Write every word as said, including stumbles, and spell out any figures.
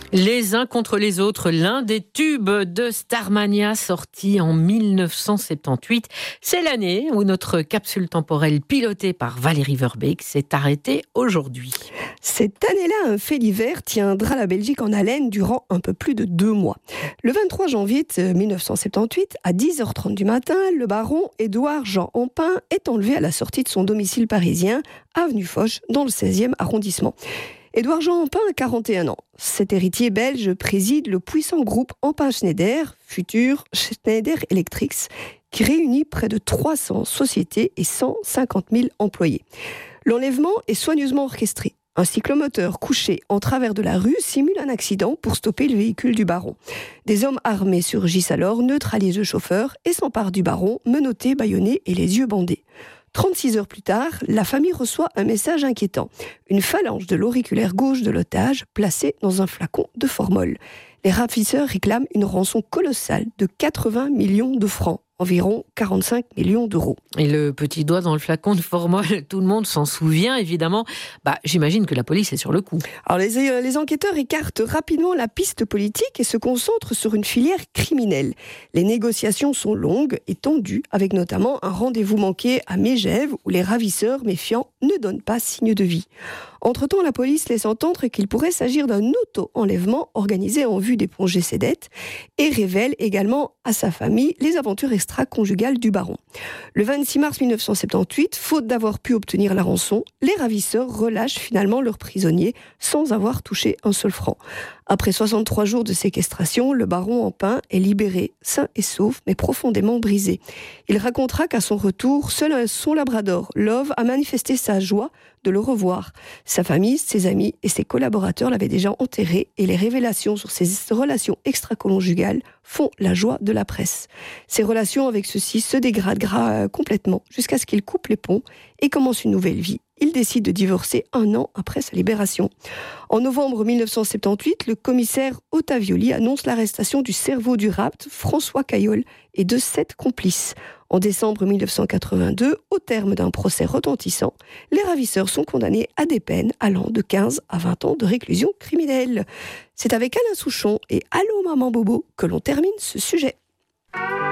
Les uns contre les autres, l'un des tubes de Starmania sorti en dix-neuf cent soixante-dix-huit. C'est l'année où notre capsule temporelle pilotée par Valérie Verbeek s'est arrêtée aujourd'hui. Cette année-là, un fait divers tiendra la Belgique en haleine durant un peu plus de deux mois. Le vingt-trois janvier dix-neuf cent soixante-dix-huit, à dix heures trente du matin, le baron Édouard Jean Empain est enlevé à la sortie de son domicile parisien, avenue Foch, dans le seizième arrondissement. Édouard Jean Empain a quarante et un ans. Cet héritier belge préside le puissant groupe Empain-Schneider, futur Schneider Electric, qui réunit près de trois cents sociétés et cent cinquante mille employés. L'enlèvement est soigneusement orchestré. Un cyclomoteur couché en travers de la rue simule un accident pour stopper le véhicule du baron. Des hommes armés surgissent alors, neutralisent le chauffeur et s'emparent du baron, menotté, bâillonné et les yeux bandés. trente-six heures plus tard, la famille reçoit un message inquiétant. Une phalange de l'auriculaire gauche de l'otage placée dans un flacon de formol. Les ravisseurs réclament une rançon colossale de quatre-vingts millions de francs, environ quarante-cinq millions d'euros. Et le petit doigt dans le flacon de formol, tout le monde s'en souvient évidemment. Bah, j'imagine que la police est sur le coup. Alors les, les enquêteurs écartent rapidement la piste politique et se concentrent sur une filière criminelle. Les négociations sont longues et tendues, avec notamment un rendez-vous manqué à Megève où les ravisseurs méfiants ne donnent pas signe de vie. Entre-temps, la police laisse entendre qu'il pourrait s'agir d'un auto-enlèvement organisé en vue d'éponger ses dettes et révèle également à sa famille les aventures extra-conjugales du baron. Le vingt-six mars dix-neuf cent soixante-dix-huit, faute d'avoir pu obtenir la rançon, les ravisseurs relâchent finalement leurs prisonniers sans avoir touché un seul franc. Après soixante-trois jours de séquestration, le baron Empain est libéré, sain et sauf, mais profondément brisé. Il racontera qu'à son retour, seul son labrador, Love, a manifesté sa joie de le revoir. Sa famille, ses amis et ses collaborateurs l'avaient déjà enterré et les révélations sur ses relations extra-conjugales font la joie de la presse. Ses relations avec ceux-ci se dégradent gra- complètement jusqu'à ce qu'il coupe les ponts et commence une nouvelle vie. Il décide de divorcer un an après sa libération. En novembre dix-neuf cent soixante-dix-huit, le commissaire Ottavioli annonce l'arrestation du cerveau du rapt, François Caillol, et de sept complices. En décembre dix-neuf cent quatre-vingt-deux, au terme d'un procès retentissant, les ravisseurs sont condamnés à des peines allant de quinze à vingt ans de réclusion criminelle. C'est avec Alain Souchon et Allô Maman Bobo que l'on termine ce sujet.